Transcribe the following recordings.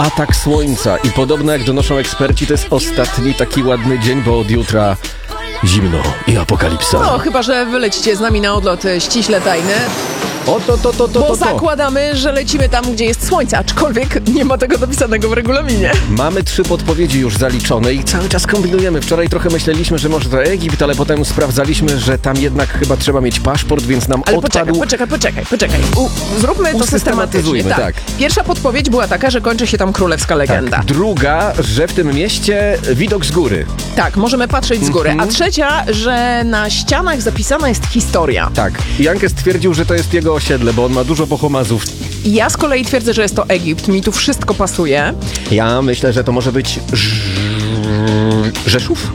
atak słońca i podobno jak donoszą eksperci, to jest ostatni taki ładny dzień, bo od jutra zimno i apokalipsa. No, chyba że wy lecicie z nami na odlot ściśle tajny. Bo zakładamy, że lecimy tam, gdzie jest słońce, aczkolwiek nie ma tego dopisanego w regulaminie. Mamy 3 podpowiedzi już zaliczone i cały czas kombinujemy. Wczoraj trochę myśleliśmy, że może to Egipt, ale potem sprawdzaliśmy, że tam jednak chyba trzeba mieć paszport, więc nam ale odpadł... Poczekaj. Zróbmy to systematycznie. Tak. Pierwsza podpowiedź była taka, że kończy się tam królewska legenda. Tak. Druga, że w tym mieście widok z góry. Tak, możemy patrzeć z góry. A trzecia, że na ścianach zapisana jest historia. Tak. Jankę stwierdził, że to jest jego osiedle, bo on ma dużo pochomazów. Ja z kolei twierdzę, że jest to Egipt. Mi tu wszystko pasuje. Ja myślę, że to może być Rzeszów?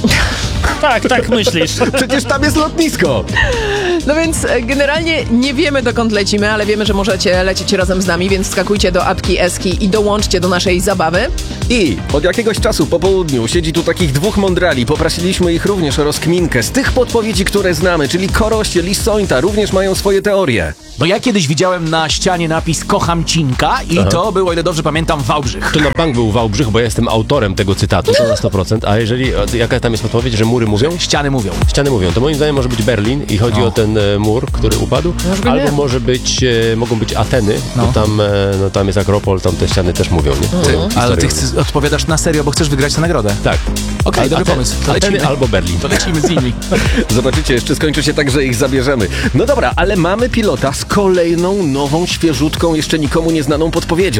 Tak myślisz. Przecież tam jest lotnisko. No więc generalnie nie wiemy, dokąd lecimy, ale wiemy, że możecie lecieć razem z nami, więc skakujcie do apki Eski i dołączcie do naszej zabawy. I od jakiegoś czasu po południu siedzi tu takich 2 mądrali. Poprosiliśmy ich również o rozkminkę z tych podpowiedzi, które znamy, czyli Korościel i Sońta również mają swoje teorie. No ja kiedyś widziałem na ścianie napis "Kocham Cinka" i to było, o ile dobrze pamiętam, Wałbrzych. To na bank był Wałbrzych, bo ja jestem autorem tego cytatu, to na 100%. A jeżeli, jaka tam jest podpowiedź, że mury mówią? Ściany mówią. Ściany mówią. To moim zdaniem może być Berlin i chodzi o ten mur, który upadł. Albo może być, mogą być Ateny, bo tam jest Akropol, tam te ściany też mówią, nie? Ale ty odpowiadasz na serio, bo chcesz wygrać tę nagrodę. Tak. Okej, dobry pomysł. To Ateny lecimy. albo Berlin. To lecimy z nimi. Zobaczycie, jeszcze skończy się tak, że ich zabierzemy. No dobra, ale mamy pilota z kolejną, nową, świeżutką, jeszcze nikomu nieznaną podpowiedzią.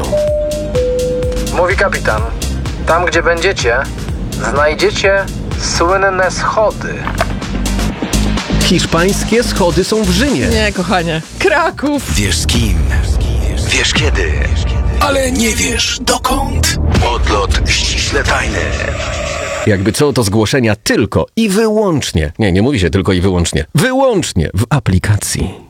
Mówi kapitan. Tam, gdzie będziecie, znajdziecie słynne schody. Hiszpańskie schody są w Rzymie. Nie, kochanie. Kraków. Wiesz z kim, wiesz kiedy, ale nie wiesz dokąd. Odlot ściśle tajny. Jakby co, to zgłoszenia tylko i wyłącznie, nie mówi się tylko i wyłącznie, wyłącznie w aplikacji.